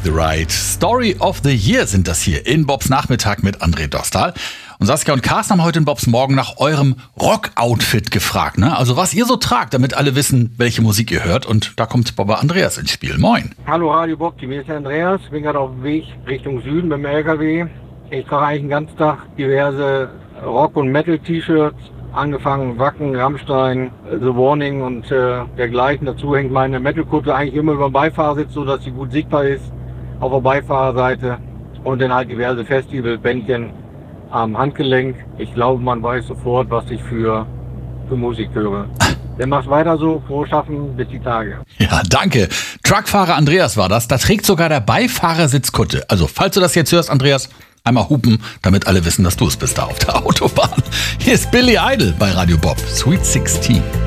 the Ride. Story of the Year sind das hier in Bobs Nachmittag mit André Dostal. Und Saskia und Carsten haben heute in Bobs Morgen nach eurem Rock-Outfit gefragt. Ne? Also was ihr so tragt, damit alle wissen, welche Musik ihr hört. Und da kommt Bobber Andreas ins Spiel. Moin. Hallo Radio Bob, hier ist der Andreas. Ich bin gerade auf dem Weg Richtung Süden mit dem LKW. Ich trage eigentlich den ganzen Tag diverse Rock- und Metal-T-Shirts. Angefangen Wacken, Rammstein, The Warning und dergleichen. Dazu hängt meine Metal-Kutte eigentlich immer über dem Beifahrersitz, sodass sie gut sichtbar ist auf der Beifahrerseite. Und dann halt diverse Festival-Bändchen am Handgelenk. Ich glaube, man weiß sofort, was ich für Musik höre. Dann mach's weiter so, frohes Schaffen, bis die Tage. Ja, danke. Truckfahrer Andreas war das. Da trägt sogar der Beifahrersitz Kutte. Also, falls du das jetzt hörst, Andreas, einmal hupen, damit alle wissen, dass du es bist da auf der Autobahn. Hier ist Billy Idol bei Radio Bob. Sweet 16.